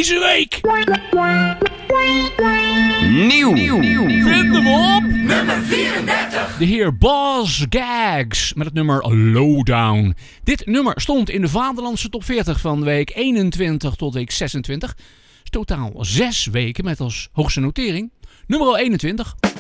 deze week. Nieuw. Vind hem op. Nummer 34. De heer Boz Gags met het nummer Lowdown. Dit nummer stond in de Vaderlandse top 40 van week 21 tot week 26. Totaal 6 weken met als hoogste notering nummer 21.